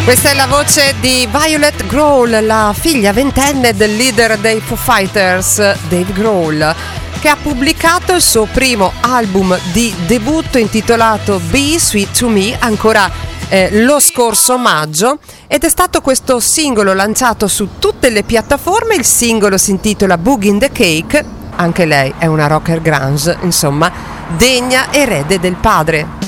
Questa è la voce di Violet Grohl, la figlia ventenne del leader dei Foo Fighters, Dave Grohl, che ha pubblicato il suo primo album di debutto intitolato Be Sweet to Me ancora lo scorso maggio, ed è stato questo singolo lanciato su tutte le piattaforme. Il singolo si intitola Boogie in the Cake, anche lei è una rocker grunge, insomma, degna erede del padre.